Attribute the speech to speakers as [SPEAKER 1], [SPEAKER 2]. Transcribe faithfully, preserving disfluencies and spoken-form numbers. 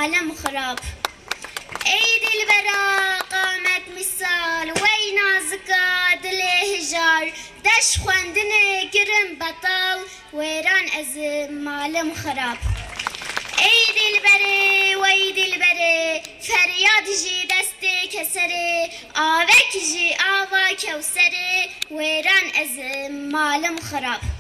[SPEAKER 1] malım xarab. Ey dilbera qamet misal Vey nazika dili hijar Deş xwendinê kirin betal Wêran ez malım xarab. Ey dilberê wey dilberê Feryad jî destê keserê Avek jî ava kewserê Wêran ez malım xarab.